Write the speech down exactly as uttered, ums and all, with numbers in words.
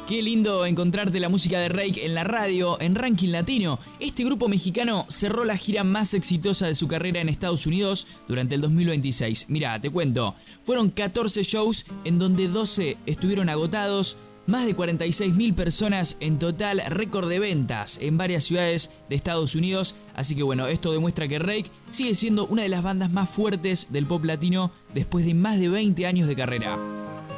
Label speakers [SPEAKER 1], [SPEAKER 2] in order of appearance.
[SPEAKER 1] Qué lindo encontrarte la música de Reik en la radio, en Ranking Latino. Este grupo mexicano cerró la gira más exitosa de su carrera en Estados Unidos durante el dos mil veintiséis. Mirá, te cuento, fueron catorce shows en donde doce estuvieron agotados, más de cuarenta y seis mil personas en total, récord de ventas en varias ciudades de Estados Unidos. Así que bueno, esto demuestra que Reik sigue siendo una de las bandas más fuertes del pop latino después de más de veinte años de carrera.